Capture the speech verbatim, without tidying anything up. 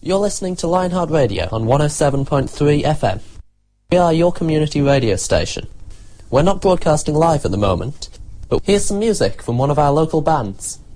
You're listening to Lionheart Radio on one oh seven point three F M. We are your community radio station. We're not broadcasting live at the moment, but here's some music from one of our local bands.